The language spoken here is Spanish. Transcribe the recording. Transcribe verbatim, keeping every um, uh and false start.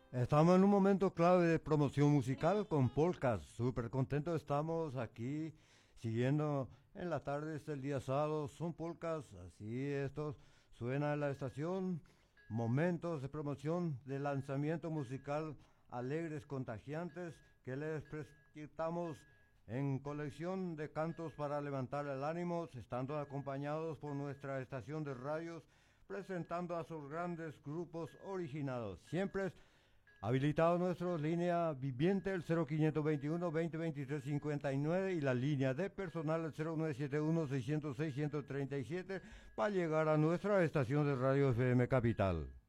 Estamos en un momento clave de promoción musical con Polkas. Súper contentos estamos aquí siguiendo en las tardes del día sábado. Son Polkas, así estos suena en la estación. Momentos de promoción de lanzamiento musical alegres, contagiantes que les presentamos en colección de cantos para levantar el ánimo, estando acompañados por nuestra estación de radios, presentando a sus grandes grupos originados. Siempre habilitado nuestra línea viviente el cero quinientos veintiuno, veinte, veintitrés, cincuenta y nueve y la línea de personal el cero nueve siete uno, seiscientos seis, ciento treinta y siete para llegar a nuestra estación de radio F M Capital.